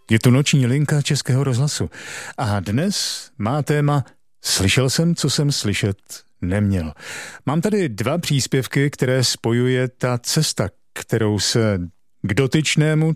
Je tu noční linka Českého rozhlasu a dnes má téma Slyšel jsem, co jsem slyšet neměl. Mám tady 2 příspěvky, které spojuje ta cesta, kterou se k dotyčnému,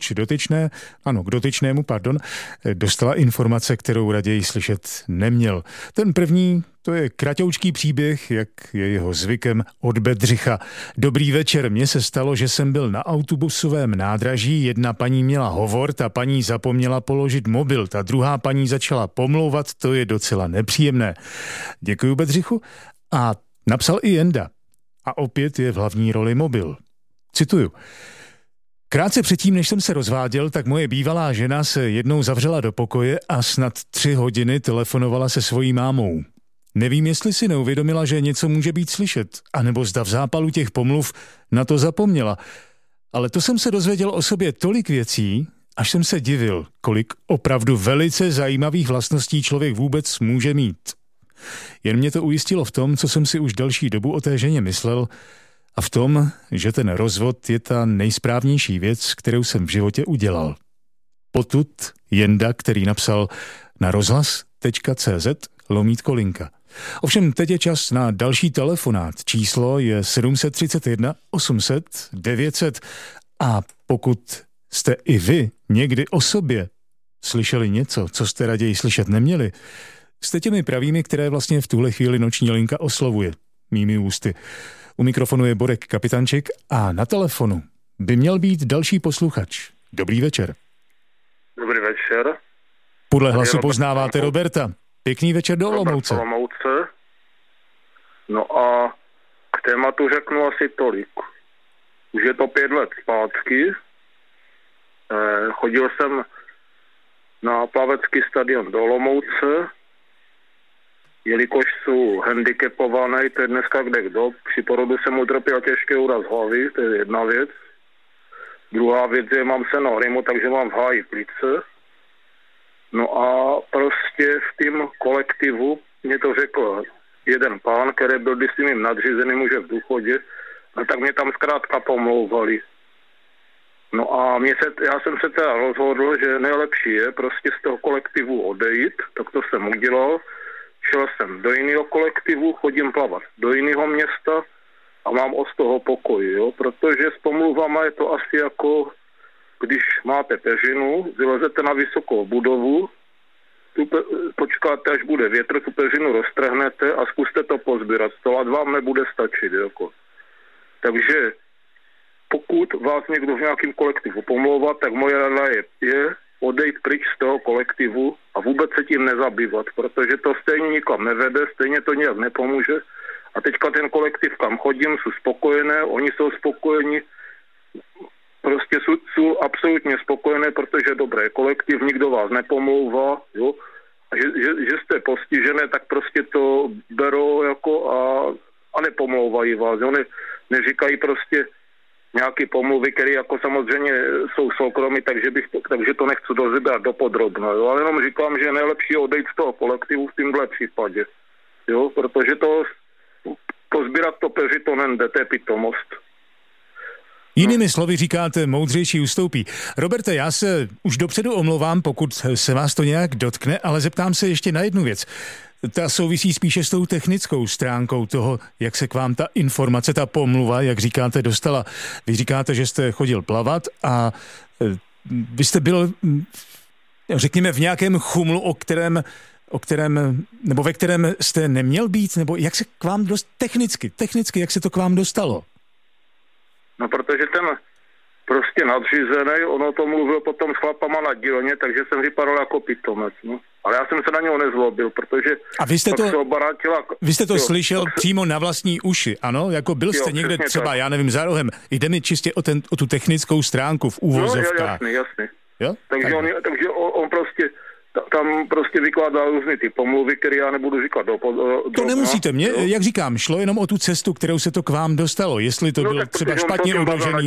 dostala informace, kterou raději slyšet neměl. Ten první, to je kratoučký příběh, jak je jeho zvykem, od Bedřicha. Dobrý večer, mně se stalo, že jsem byl na autobusovém nádraží, jedna paní měla hovor, ta paní zapomněla položit mobil, ta druhá paní začala pomlouvat, to je docela nepříjemné. Děkuju, Bedřichu. A napsal i Jenda. A opět je v hlavní roli mobil. Cituju. Krátce předtím, než jsem se rozváděl, tak moje bývalá žena se jednou zavřela do pokoje a snad 3 hodiny telefonovala se svojí mámou. Nevím, jestli si neuvědomila, že něco může být slyšet, anebo zda v zápalu těch pomluv na to zapomněla. Ale to jsem se dozvěděl o sobě tolik věcí, až jsem se divil, kolik opravdu velice zajímavých vlastností člověk vůbec může mít. Jen mě to ujistilo v tom, co jsem si už delší dobu o té ženě myslel, a v tom, že ten rozvod je ta nejsprávnější věc, kterou jsem v životě udělal. Potud Jenda, který napsal na rozhlas.cz/linka. Ovšem teď je čas na další telefonát. Číslo je 731 800 900 a pokud jste i vy někdy o sobě slyšeli něco, co jste raději slyšet neměli, jste těmi pravými, které vlastně v tuhle chvíli noční linka oslovuje mými ústy. U mikrofonu je Borek Kapitanček a na telefonu by měl být další posluchač. Dobrý večer. Dobrý večer. Podle hlasu poznáváte Roberta. Pěkný večer do Olomouce. No a k tématu řeknu asi tolik. Už je to 5 let zpátky. Chodil jsem na plavecký stadion do Olomouce, jelikož jsou handicapovaný, to je dneska kdekdo. Při porodu jsem utrpěl těžký úraz hlavy, to je jedna věc. Druhá věc je, mám senorymu, takže mám v háji plice. No a prostě v tým kolektivu mě to řekl jeden pán, který byl kdysi mým nadřízeným už v důchodě, no tak mě tam zkrátka pomlouvali. No a já jsem se teda rozhodl, že nejlepší je prostě z toho kolektivu odejít, tak to jsem udělal. Šel jsem do jiného kolektivu, chodím plavat do jiného města a mám z toho pokoj, jo? Protože s pomluvama je to asi jako, když máte peřinu, vylezete na vysokou budovu, počkáte, až bude větr, tu peřinu roztrhnete a zkuste to pozbírat. 100 let vám nebude stačit, jako. Takže pokud vás někdo v nějakém kolektivu pomlouvá, tak moje rada je odejít pryč z toho kolektivu a vůbec se tím nezabývat, protože to stejně nikam nevede, stejně to nějak nepomůže. A teďka ten kolektiv, kam chodím, jsou spokojené, oni jsou spokojení, prostě jsou absolutně spokojené, protože dobré kolektiv, nikdo vás nepomlouvá, jo. A že jste postižené, tak prostě to berou jako a nepomlouvají vás, jo. Neříkají prostě nějaké pomluvy, které jako samozřejmě jsou soukromí, takže to nechci dozebrat dopodrobna, jo. Ale jenom říkám, že je nejlepší odejít z toho kolektivu v tomhle případě, jo, protože to pozbírat to peři to nejde, to je pitomost. Jinými slovy říkáte, moudřejší ustoupí. Roberte, já se už dopředu omlouvám, pokud se vás to nějak dotkne, ale zeptám se ještě na jednu věc. Ta souvisí spíše s tou technickou stránkou toho, jak se k vám ta informace, ta pomluva, jak říkáte, dostala. Vy říkáte, že jste chodil plavat a vy jste byl, řekněme, v nějakém chumlu, ve kterém jste neměl být, nebo jak se k vám technicky, jak se to k vám dostalo? No, protože ten prostě nadřízený, ono to mluvil potom s chlapama na dílně, takže jsem vypadal jako pitomec, no. Ale já jsem se na něho nezlobil, protože... A vy jste to slyšel přímo na vlastní uši, ano? Jako byl jste někde třeba, tak. Já nevím, za rohem. Jde mi čistě o tu technickou stránku v úvozovkách. No, jasný. Jo? Takže on prostě... Tam prostě vykládá různý ty pomluvy, které já nebudu říkat To nemusíte, jak říkám, šlo jenom o tu cestu, kterou se to k vám dostalo. Jestli to bylo třeba špatně odložený